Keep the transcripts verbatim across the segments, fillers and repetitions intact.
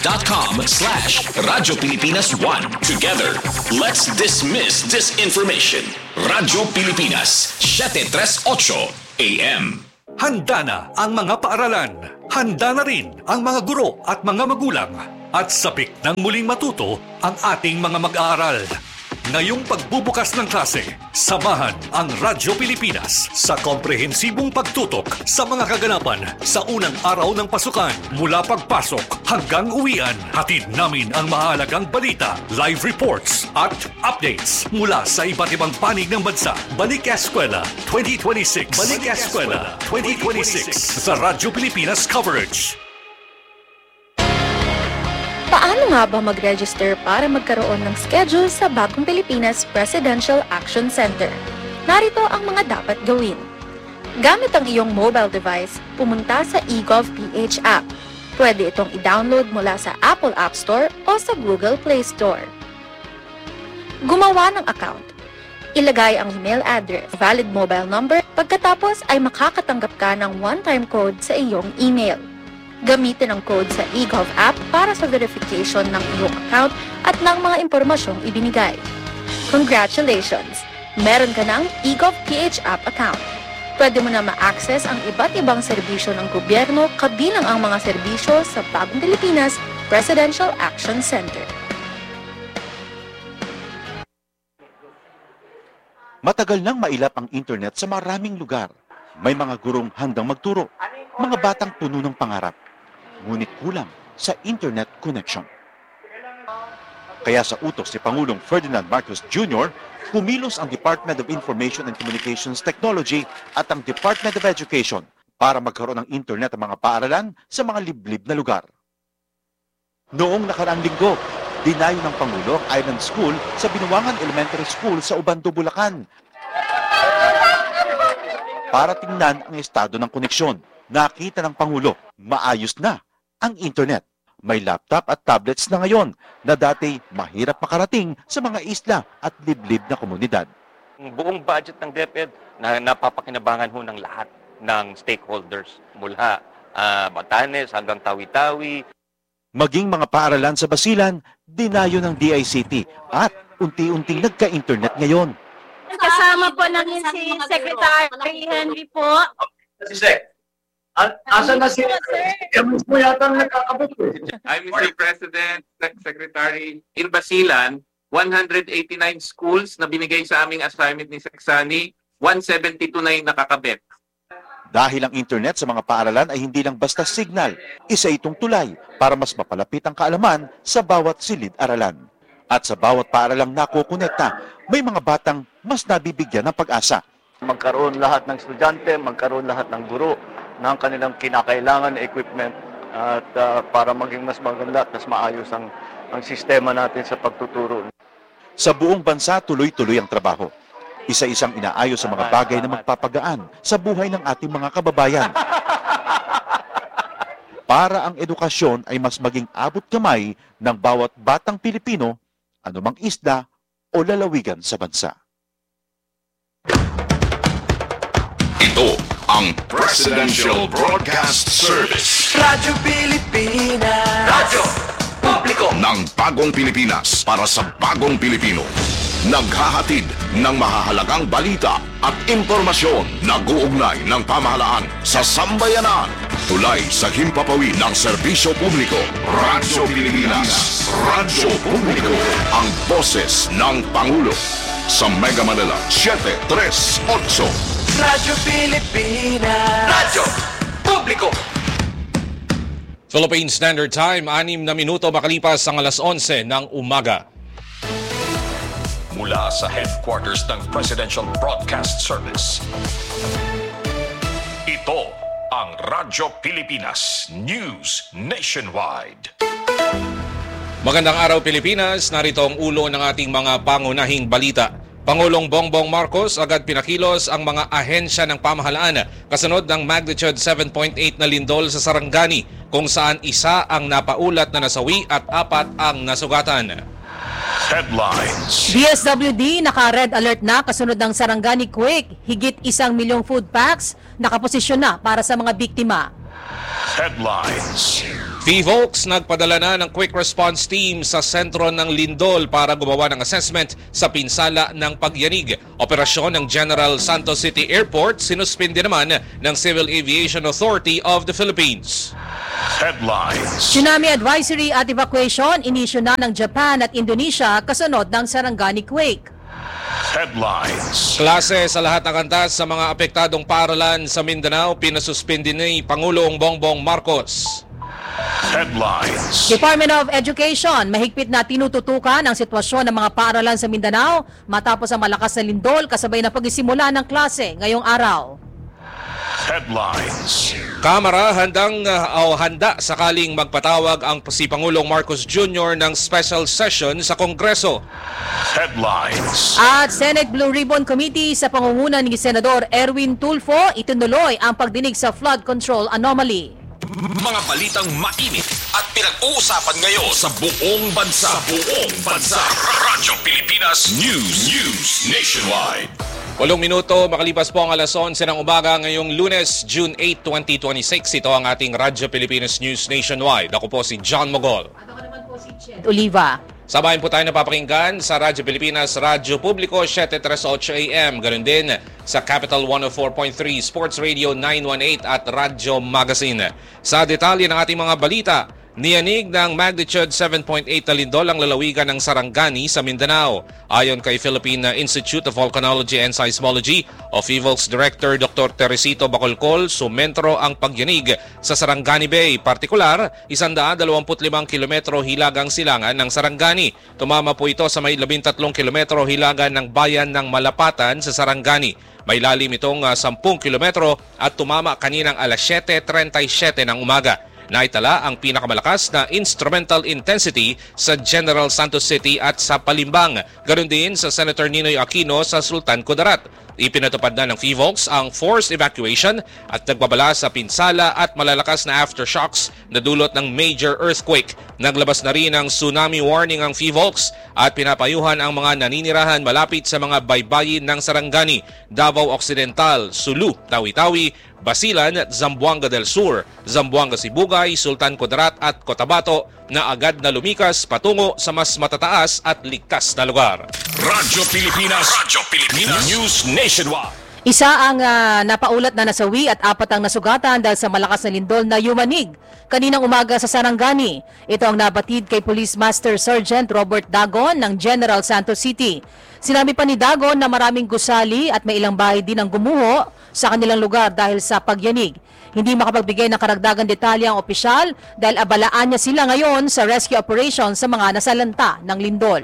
dot com slash Radyo Pilipinas one. Together, let's dismiss disinformation. Radyo Pilipinas, seven thirty-eight A M. Handa na ang mga paaralan. Handa na rin ang mga guro at mga magulang. At sabik ng muling matuto ang ating mga mag-aaral. Ngayong pagbubukas ng klase, samahan ang Radyo Pilipinas sa komprehensibong pagtutok sa mga kaganapan sa unang araw ng pasukan. Mula pagpasok hanggang uwian, hatid namin ang mahalagang balita, live reports at updates mula sa iba't ibang panig ng bansa. Balik Eskwela twenty twenty-six. Balik Eskwela twenty twenty-six sa Radyo Pilipinas coverage. Paano nga ba mag-register para magkaroon ng schedule sa Bagong Pilipinas Presidential Action Center? Narito ang mga dapat gawin. Gamit ang iyong mobile device, pumunta sa eGovPH app. Pwede itong i-download mula sa Apple App Store o sa Google Play Store. Gumawa ng account. Ilagay ang email address, valid mobile number, pagkatapos ay makakatanggap ka ng one-time code sa iyong email. Gamitin ang code sa eGov app para sa verification ng iyong account at ng mga impormasyong ibinigay. Congratulations! Meron ka ng eGovPH app account. Pwede mo na ma-access ang iba't ibang serbisyo ng gobyerno kabilang ang mga serbisyo sa Bagong Pilipinas Presidential Action Center. Matagal nang mailap ang internet sa maraming lugar. May mga gurong handang magturo, mga batang puno ng pangarap. Ngunit kulang sa internet connection. Kaya sa utos ni Pangulong Ferdinand Marcos Junior, kumilos ang Department of Information and Communications Technology at ang Department of Education para magkaroon ng internet ang mga paaralan sa mga liblib na lugar. Noong nakaraang linggo, dinayo ng Pangulo ang Island School sa Binuangan Elementary School sa Ubando, Bulacan. Para tingnan ang estado ng koneksyon, nakita ng Pangulo, maayos na ang internet. May laptop at tablets na ngayon na dati mahirap makarating sa mga isla at liblib na komunidad. Ang buong budget ng DepEd na napapakinabangan ho ng lahat ng stakeholders mula uh, Batanes hanggang Tawi-Tawi. Maging mga paaralan sa Basilan, dinayo ng D I C T at unti-unting nagka-internet ngayon. Kasama po namin si Secretary Henry po. Si Sec. Asa na si Emus mo yata nakakabot ko. I'm Mister President, Secretary. In Basilan, one hundred eighty-nine schools na binigay sa aming assignment ni Seksani, one seventy-two na yung nakakabit. Dahil ang internet sa mga paaralan ay hindi lang basta signal, isa itong tulay para mas mapalapit ang kaalaman sa bawat silid-aralan. At sa bawat paaralang nakukonekta, may mga batang mas nabibigyan ng pag-asa. Magkaroon lahat ng estudyante, magkaroon lahat ng guro ng kanilang kinakailangan na equipment at uh, para maging mas maganda at mas maayos ang, ang sistema natin sa pagtuturo. Sa buong bansa, tuloy-tuloy ang trabaho. Isa-isang inaayos sa mga bagay na magpapagaan sa buhay ng ating mga kababayan. Para ang edukasyon ay mas maging abot kamay ng bawat batang Pilipino, anumang isla o lalawigan sa bansa. Ito ang Presidential Broadcast Service. Radyo Pilipinas. Radyo Publiko ng Bagong Pilipinas para sa Bagong Pilipino. Naghahatid ng mahahalagang balita at impormasyon na guugnay ng pamahalaan sa sambayanan. Tulay sa himpapawid ng serbisyo publiko. Radyo Pilipinas. Radyo Publiko. Ang boses ng Pangulo. Sa Mega Manila, seven thirty-eight. Radyo Pilipinas. Radyo Publiko. Philippine Standard Time, anim na minuto makalipas ang alas onse ng umaga. Mula sa headquarters ng Presidential Broadcast Service. Ito ang Radyo Pilipinas News Nationwide. Magandang araw Pilipinas, narito ang ulo ng ating mga pangunahing balita. Pangulong Bongbong Marcos agad pinakilos ang mga ahensya ng pamahalaan kasunod ng magnitude seven point eight na lindol sa Sarangani kung saan isa ang napaulat na nasawi at apat ang nasugatan. Headlines. D S W D naka-red alert na kasunod ng Sarangani quake. Higit isang milyong food packs nakaposisyon na para sa mga biktima. Headlines. PHIVOLCS nagpadala na ng quick response team sa sentro ng Lindol para gumawa ng assessment sa pinsala ng pagyanig. Operasyon ng General Santos City Airport sinuspindi naman ng Civil Aviation Authority of the Philippines. Headlines. Tsunami advisory at evacuation inisyu na ng Japan at Indonesia kasunod ng Sarangani quake. Headlines. Klase sa lahat ng antas sa mga apektadong paaralan sa Mindanao pinasuspindi ni Pangulong Bongbong Marcos. Headlines. Department of Education, mahigpit na tinututukan ang sitwasyon ng mga paaralan sa Mindanao matapos ang malakas na lindol kasabay na pagsisimula ng klase ngayong araw. Headlines. Kamara handang uh, o handa sakaling magpatawag ang si Pangulong Marcos Junior ng special session sa Kongreso. Headlines. At Senate Blue Ribbon Committee sa pangunguna ni Senador Erwin Tulfo, itinuloy ang pagdinig sa flood control anomaly. Mga balitang mainit at pinag-uusapan ngayon sa buong bansa. Sa buong bansa. Radyo Pilipinas News. News Nationwide. Walong minuto, makalipas po ang alas onse ng umaga ngayong Lunes, June eighth, twenty twenty-six. Ito ang ating Radyo Pilipinas News Nationwide. Ako po si John Mogol. At ako naman po si Ched Oliva. Sabayan po tayo napapakinggan sa Radyo Pilipinas, Radyo Publiko, seven thirty-eight A M. Ganun din sa Capital one oh four point three, Sports Radio nine eighteen at Radyo Magazine. Sa detalye ng ating mga balita, niyanig ng magnitude seven point eight na lindol ang lalawigan ng Sarangani sa Mindanao. Ayon kay Philippine Institute of Volcanology and Seismology o PHIVOLCS Director Doctor Teresito Bacolcol, sumentro ang pagyanig sa Sarangani Bay. Partikular, one hundred twenty-five kilometro hilagang silangan ng Sarangani. Tumama po ito sa may labintatlong kilometro hilagan ng bayan ng Malapatan sa Sarangani. May lalim itong uh, ten kilometro at tumama kaninang alas seven thirty-seven ng umaga. Naitala ang pinakamalakas na instrumental intensity sa General Santos City at sa Palimbang. Ganon din sa Senator Ninoy Aquino sa Sultan Kudarat. Ipinatupad na ng PHIVOLCS ang forced evacuation at nagbabala sa pinsala at malalakas na aftershocks na dulot ng major earthquake. Naglabas na rin ng tsunami warning ang PHIVOLCS at pinapayuhan ang mga naninirahan malapit sa mga baybayin ng Sarangani, Davao Occidental, Sulu, Tawi-Tawi, Basilan, Zamboanga del Sur, Zamboanga Sibugay, Sultan Kudarat at Cotabato na agad na lumikas patungo sa mas matataas at likas na lugar. Radyo Pilipinas. Radyo Pilipinas News Nationwide. Isa ang uh, napaulat na nasawi at apat ang nasugatan dahil sa malakas na lindol na yumanig kaninang umaga sa Sarangani. Ito ang nabatid kay Police Master Sergeant Robert Dagon ng General Santos City. Sinabi pa ni Dagon na maraming gusali at may ilang bahay din ang gumuho sa kanilang lugar dahil sa pagyanig. Hindi makapagbigay ng karagdagang detalye ang opisyal dahil abalaan niya sila ngayon sa rescue operation sa mga nasalanta ng lindol.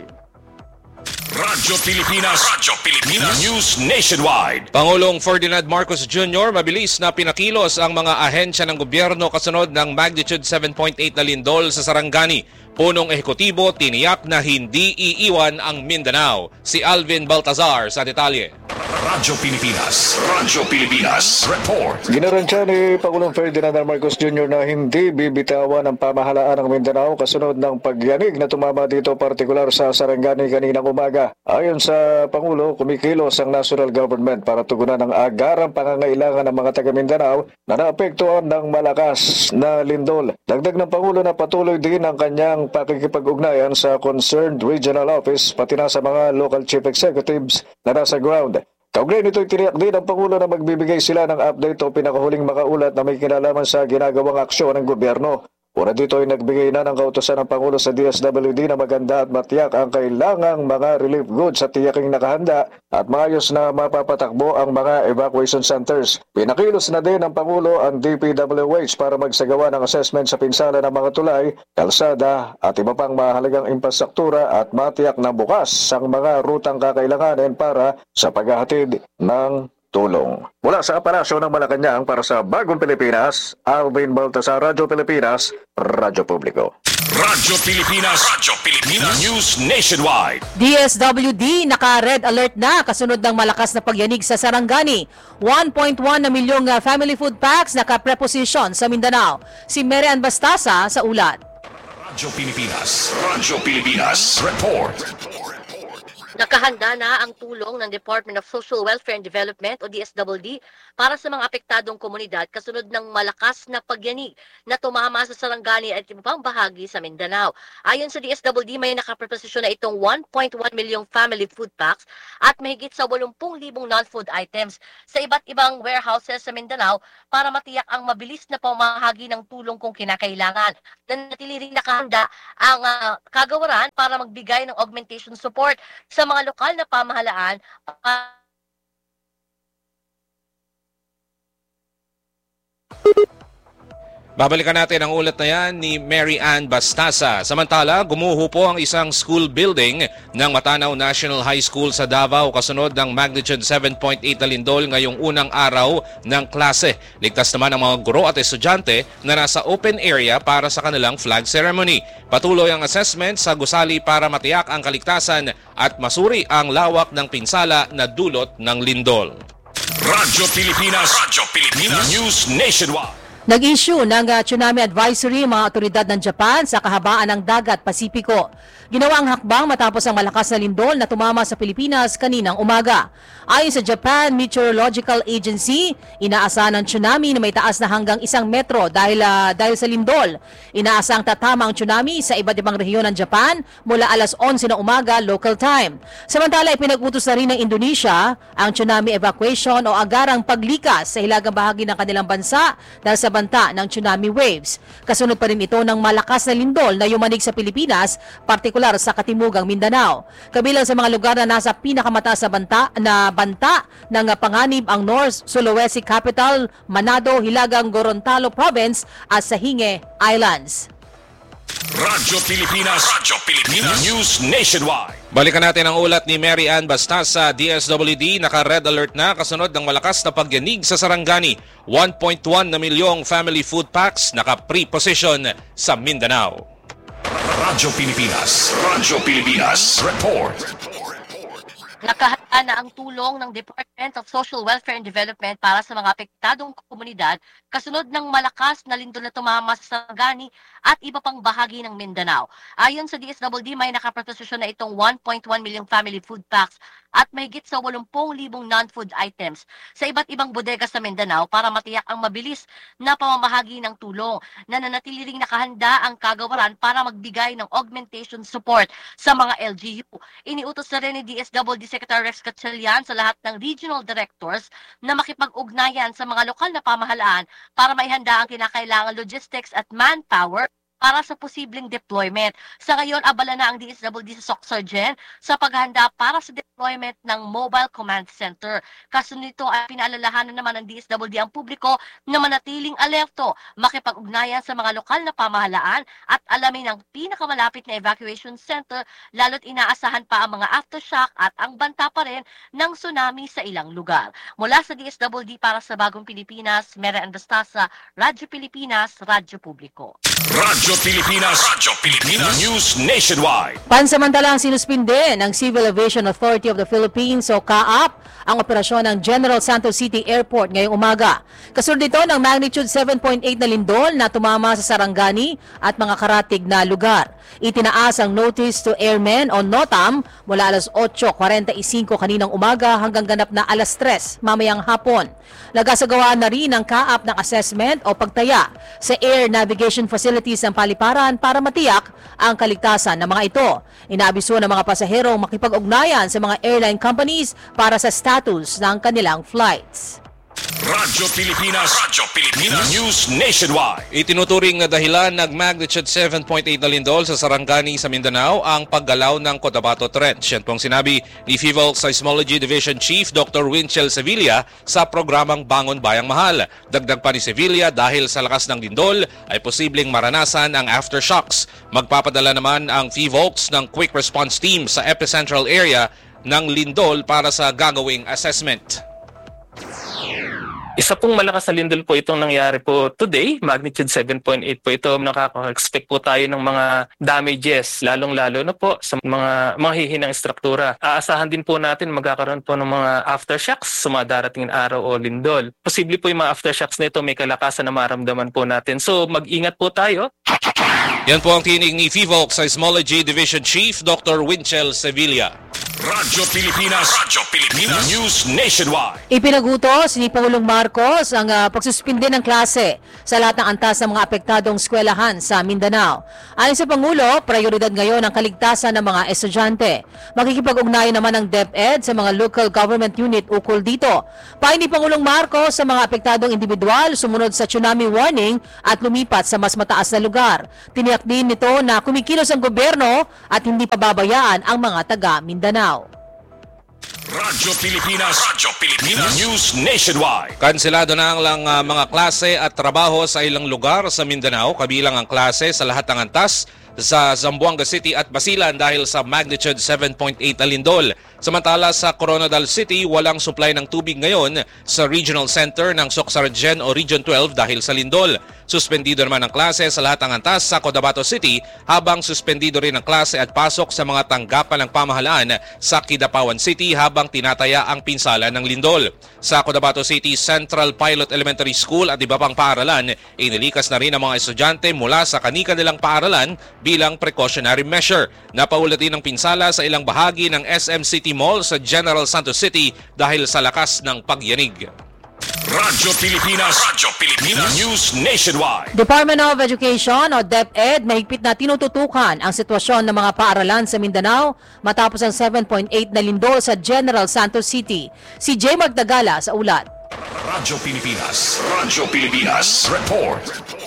Radyo Pilipinas. Radyo Pilipinas News Nationwide. Pangulong Ferdinand Marcos Junior mabilis na pinakilos ang mga ahensya ng gobyerno kasunod ng magnitude seven point eight na lindol sa Sarangani. Punong ehekutibo tiniyak na hindi iiwan ang Mindanao. Si Alvin Baltazar sa detalye. Radyo Pilipinas. Radyo Pilipinas. Report. Ginaransya ni Pangulong Ferdinand Marcos Junior na hindi bibitawan ng pamahalaan ng Mindanao kasunod ng pagyanig na tumama dito partikular sa Sarangani kaninang umaga. Ayon sa Pangulo, kumikilos ang national government para tugunan ang agarang pangangailangan ng mga taga Mindanao na naapektuhan ng malakas na lindol. Dagdag ng Pangulo na patuloy din ang kanyang pakikipag-ugnayan sa concerned regional office pati na sa mga local chief executives na nasa ground. Kaugnay nito'y tiniyak din ang Pangulo na magbibigay sila ng update o pinakahuling makaulat na may kinalaman sa ginagawang aksyon ng gobyerno. Una dito ay nagbigay na ng kautusan ng Pangulo sa D S W D na maganda at matiyak ang kailangang mga relief goods sa tiyaking nakahanda at maayos na mapapatakbo ang mga evacuation centers. Pinakilos na din ng Pangulo ang D P W H para magsagawa ng assessment sa pinsala ng mga tulay, kalsada at iba pang mahalagang infrastruktura at matiyak na bukas ang mga rutang kakailanganin para sa paghahatid ng tulong. Mula sa Palasyo ng Malacanang para sa Bagong Pilipinas, Alvin Baltazar, Radyo Pilipinas, Radyo Publiko. Radyo Pilipinas. Radyo Pilipinas News Nationwide. D S W D naka-red alert na kasunod ng malakas na pagyanig sa Sarangani. one point one na milyong uh, family food packs naka-preposition sa Mindanao. Si Marian Bastasa sa ulat. Radyo Pilipinas. Radyo Pilipinas. Report. Nakahanda na ang tulong ng Department of Social Welfare and Development o D S W D para sa mga apektadong komunidad kasunod ng malakas na pagyanig na tumama sa Sarangani at ibang bahagi sa Mindanao. Ayon sa D S W D, may nakapreposisyon na itong one point one milyong family food packs at mahigit sa eighty libong non-food items sa iba't ibang warehouses sa Mindanao para matiyak ang mabilis na pamahagi ng tulong kung kinakailangan. Nanatili rin nakahanda ang uh, kagawaran para magbigay ng augmentation support sa mga lokal na pamahalaan. Babalikan natin ang ulat na yan ni Mary Ann Bastasa. Samantala, gumuho po ang isang school building ng Matanaw National High School sa Davao kasunod ng magnitude seven point eight na lindol ngayong unang araw ng klase. Ligtas naman ang mga guro at estudyante na nasa open area para sa kanilang flag ceremony. Patuloy ang assessment sa gusali para matiyak ang kaligtasan at masuri ang lawak ng pinsala na dulot ng lindol. Radyo Pilipinas, Radyo Pilipinas News Nationwide. Nag-issue ng uh, tsunami advisory mga otoridad ng Japan sa kahabaan ng dagat Pasipiko. Ginawa ang hakbang matapos ang malakas na lindol na tumama sa Pilipinas kaninang umaga. Ayon sa Japan Meteorological Agency, inaasahan ng tsunami na may taas na hanggang isang metro dahil, uh, dahil sa lindol. Inaasahang tatama ang tsunami sa iba't ibang rehiyon ng Japan mula alas onse na umaga local time. Samantala, ipinag-utos na rin ng Indonesia ang tsunami evacuation o agarang paglikas sa hilagang bahagi ng kanilang bansa dahil sa banta ng tsunami waves. Kasunod pa rin ito ng malakas na lindol na yumanig sa Pilipinas, partikular sa Katimugang Mindanao. Kabilang sa mga lugar na nasa pinakamataas na banta, na banta ng panganib ang North Sulawesi Capital, Manado, Hilagang Gorontalo Province at Sahinge Islands. Radyo Pilipinas, Radyo Pilipinas News Nationwide. Balikan natin ang ulat ni Mary Ann Bastasa. D S W D naka-red alert na kasunod ng malakas na pagyanig sa Sarangani. one point one na milyong family food packs naka-pre-position sa Mindanao. Radyo Pilipinas, Radyo Pilipinas Report. Nakahanda na ang tulong ng Department of Social Welfare and Development para sa mga apektadong komunidad kasunod ng malakas na lindol na tumama sa Sarangani at iba pang bahagi ng Mindanao. Ayon sa D S W D, may nakapreposisyon na itong one point one milyong family food packs at mahigit sa eighty libong non-food items sa iba't ibang bodega sa Mindanao para matiyak ang mabilis na pamamahagi ng tulong. Nananatili ring nakahanda ang kagawaran para magbigay ng augmentation support sa mga L G U. Iniutos na rin ni D S W D Secretary Rex Gatchalian sa lahat ng regional directors na makipag-ugnayan sa mga lokal na pamahalaan para maihanda ang kinakailangan logistics at manpower para sa posibleng deployment. Sa ngayon, abala na ang D S W D sa Soxargen sa paghahanda para sa deployment ng Mobile Command Center. Kasunod nito ay pinaalalahanan naman ng D S W D ang publiko na manatiling alerto, makipag-ugnayan sa mga lokal na pamahalaan at alamin ang pinakamalapit na evacuation center lalo't inaasahan pa ang mga aftershock at ang banta pa rin ng tsunami sa ilang lugar. Mula sa D S W D para sa Bagong Pilipinas, Mary Ann Bastasa, Radyo Pilipinas, Radyo Publiko. Radyo Pilipinas, Radyo Pilipinas News Nationwide. Pansamantalang sinuspinde ng Civil Aviation Authority of the Philippines o C A A P ang operasyon ng General Santos City Airport ngayong umaga. Kasunod dito ng magnitude seven point eight na lindol na tumama sa Sarangani at mga karatig na lugar. Itinaas ang notice to airmen o NOTAM mula alas otso forty-five kaninang umaga hanggang ganap na alas tres mamayang hapon. Nagasagawaan na rin ng C A A P ng assessment o pagtaya sa air navigation facilities ng paliparan para matiyak ang kaligtasan ng mga ito. Inaabiso ng mga pasaherong makipag-ugnayan sa mga airline companies para sa status ng kanilang flights. Radyo Pilipinas, Radyo Pilipinas News Nationwide. Itinuturing na dahilan ng magnitude seven point eight na lindol sa Sarangani sa Mindanao ang paggalaw ng Cotabato Trench. Yan pong sinabi ni FIVOLC Seismology Division Chief Doctor Winchell Sevilla sa programang Bangon Bayang Mahal. Dagdag pa ni Sevilla, dahil sa lakas ng lindol ay posibleng maranasan ang aftershocks. Magpapadala naman ang FIVOLC ng quick response team sa epicentral area ng lindol para sa gagawing assessment. Isa pong malakas na lindol po itong nangyari po today, magnitude seven point eight po ito. Nakaka-expect po tayo ng mga damages, lalong-lalo na po sa mga mga hihinang struktura. Aasahan din po natin magkakaroon po ng mga aftershocks sa mga darating araw o lindol. Posible po yung mga aftershocks nito may kalakasan na maramdaman po natin. So mag-ingat po tayo. Yan po ang tinig ni FIVOLC Seismology Division Chief Doctor Winchell Sevilla. Radyo Pilipinas. Radyo Pilipinas. News Nationwide. Ipinagutos ni Pangulong Marcos ang uh, pagsuspinde ng klase sa lahat ng antas ng mga apektadong eskwelahan sa Mindanao. Ayon sa Pangulo, prioridad ngayon ang kaligtasan ng mga estudyante. Makikipag-ugnayan naman ng DepEd sa mga local government unit ukol dito. Payo ni Pangulong Marcos sa mga apektadong individual sumunod sa tsunami warning at lumipat sa mas mataas na lugar. Tiniyak din nito na kumikilos ang gobyerno at hindi pababayaan ang mga taga Mindanao. Radyo Pilipinas. Radyo Pilipinas. News Nationwide. Kanselado na ang lang, uh, mga klase at trabaho sa ilang lugar sa Mindanao, kabilang ang klase sa lahat ng antas sa Zamboanga City at Basilan dahil sa magnitude seven point eight na lindol. Samantala sa Coronadal City, walang supply ng tubig ngayon sa Regional Center ng Soxargen o Region twelve dahil sa lindol. Suspendido naman ang klase sa lahat ng antas sa Cotabato City habang suspendido rin ang klase at pasok sa mga tanggapan ng pamahalaan sa Kidapawan City habang tinataya ang pinsala ng lindol. Sa Cotabato City Central Pilot Elementary School at iba pang paaralan, inilikas na rin ang mga estudyante mula sa kani-kanilang paaralan bilang precautionary measure. Napaulat din ang pinsala sa ilang bahagi ng S M City Mall sa General Santos City dahil sa lakas ng pagyanig. Radyo Pilipinas. Radyo Pilipinas. News Nationwide. Department of Education o DepEd mahigpit na tinututukan ang sitwasyon ng mga paaralan sa Mindanao matapos ang seven point eight na lindol sa General Santos City. Si J. Magdagala sa ulat. Radyo Pilipinas. Radyo Pilipinas. Report.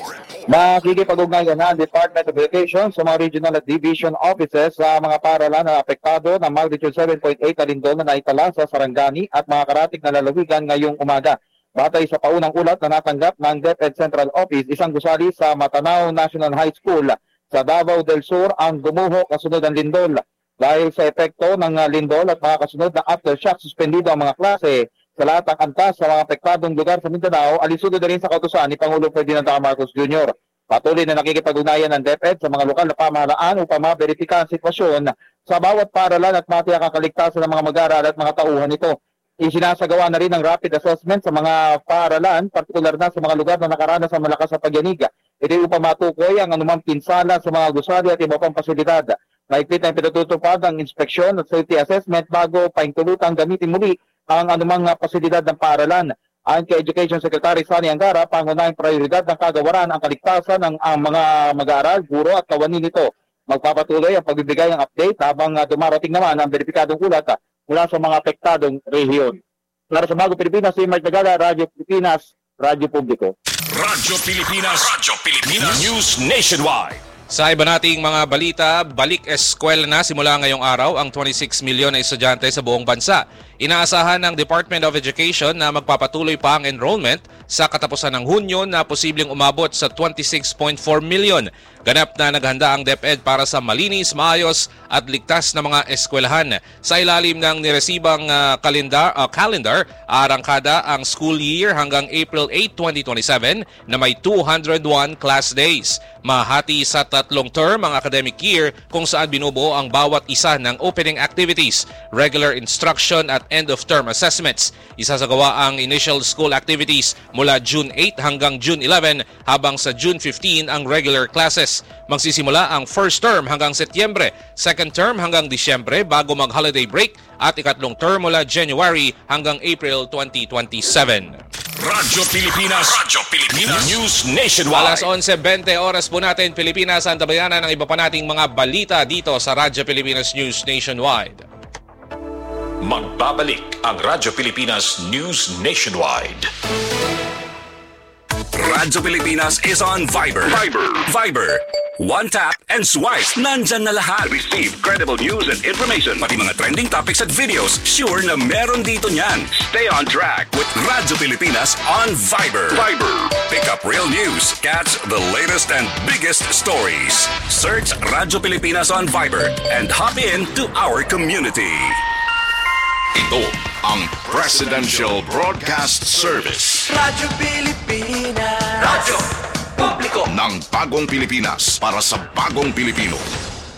Nakikipag-ugnayan na ang Department of Education sa mga regional at division offices sa mga paaralan na apektado ng magnitude seven point eight na lindol na naitala sa Sarangani at mga karatig na lalawigan ngayong umaga. Batay sa paunang ulat na natanggap ng DepEd Central Office, isang gusali sa Matanao National High School sa Davao del Sur ang gumuho kasunod ng lindol. Dahil sa epekto ng lindol at mga kasunod na aftershock, suspendido ang mga klase sa lahat ng antas sa mga apektadong lugar sa Mindanao, alisudo na rin sa kautusan ni Pangulong Ferdinand Marcos Junior Patuloy na nakikipag-ugnayan ng DepEd sa mga lokal na pamahalaan upang maberipika ang sitwasyon sa bawat paaralan at matiyak ang kaligtasan ng mga mag-aaral at mga tauhan nito. Isinasagawa na rin ang rapid assessment sa mga paaralan, partikular na sa mga lugar na nakaranas ng malakas na pagyanig. Ito upang matukoy ang anumang pinsala sa mga gusali at iba pang pasilidad. Naiklit na pinatutupad ang inspeksyon at safety assessment bago paintulutang gamitin muli ang anumang pasilidad ng paaralan. Ayon kay Education Secretary Sani Angara, pangunahing prioridad ng kagawaran ang kaligtasan ng ang mga mag-aaral, guro at kawani nito. Magpapatuloy ang pagbibigay ng update habang dumarating naman ang beripikadong ulat mula sa mga apektadong rehiyon. Para sa Bagong Pilipinas, si Mike Nagala, Radyo Pilipinas, Radyo Publiko. Radyo Pilipinas. Radyo Pilipinas. News Nationwide. Sa iba nating mga balita, balik eskwela na simula ngayong araw ang twenty-six milyon na estudyante sa buong bansa. Inaasahan ng Department of Education na magpapatuloy pa ang enrollment sa katapusan ng Hunyo na posibleng umabot sa twenty-six point four million. Ganap na naghanda ang DepEd para sa malinis, maayos at ligtas na mga eskwelahan. Sa ilalim ng niresibang uh, kalendar, uh, calendar, arangkada ang school year hanggang April eighth, twenty twenty-seven na may two hundred one class days. Mahati sa tatlong term ang academic year kung saan binubuo ang bawat isa ng opening activities, regular instruction at end-of-term assessments. Isasagawa ang initial school activities mula June eighth hanggang June eleventh habang sa June fifteenth ang regular classes. Magsisimula ang first term hanggang Setyembre, second term hanggang Disyembre bago mag-holiday break at ikatlong term mula January hanggang April twenty twenty-seven. Radyo Pilipinas. Radyo Pilipinas. News Nationwide. Alas onse bente oras po natin Pilipinas, ang tabayanan ng iba pa nating mga balita dito sa Radyo Pilipinas News Nationwide. Magbabalik ang Radyo Pilipinas News Nationwide. Radyo Pilipinas is on Viber. Viber. Viber. One tap and swipe. Nandyan na lahat. Receive credible news and information. Pati mga trending topics at videos. Sure na meron dito niyan. Stay on track with Radyo Pilipinas on Viber. Viber. Pick up real news. Catch the latest and biggest stories. Search Radyo Pilipinas on Viber and hop in to our community. Ito ang Presidential Broadcast Service. Radyo Pilipinas. Radyo Publiko ng Bagong Pilipinas para sa Bagong Pilipino.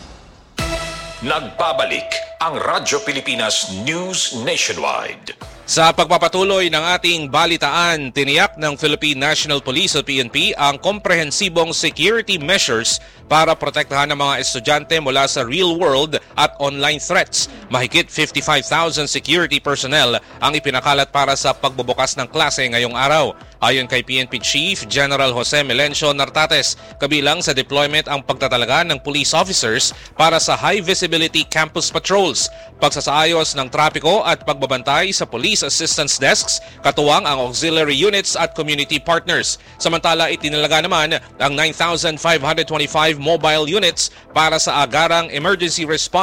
Nagbabalik ang Radyo Pilipinas News Nationwide. Sa pagpapatuloy ng ating balitaan, tiniyak ng Philippine National Police o P N P ang komprehensibong security measures para protektahan ng mga estudyante mula sa real-world at online threats. Mahigit fifty-five thousand security personnel ang ipinakalat para sa pagbubukas ng klase ngayong araw. Ayon kay P N P Chief General Jose Melencio Nartates, kabilang sa deployment ang pagtatalaga ng police officers para sa high-visibility campus patrols, pagsasaayos ng trapiko at pagbabantay sa police assistance desks, katuwang ang auxiliary units at community partners. Samantala, itinalaga naman ang nine thousand five hundred twenty-five mobile units para sa agarang emergency response